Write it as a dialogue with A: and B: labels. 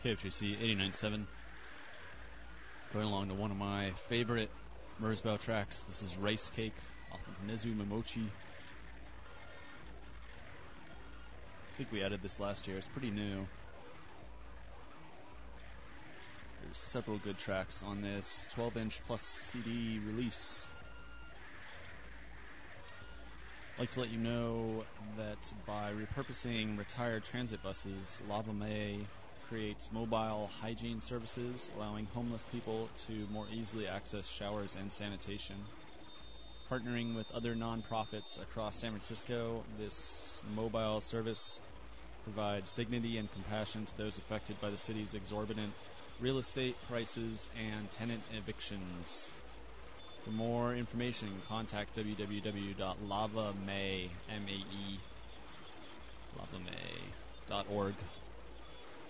A: KFJC 89.7. Going along to one of my favorite Mersbow tracks. This is Rice Cake off of Nezu Momochi. I think we added this last year. It's pretty new. There's several good tracks on this 12-inch plus CD release. I'd like to let you know that by repurposing retired transit buses, Lava Mae creates mobile hygiene services, allowing homeless people to more easily access showers and sanitation. Partnering with other nonprofits across San Francisco, this mobile service provides dignity and compassion to those affected by the city's exorbitant real estate prices and tenant evictions. For more information, contact www.lavamae.org.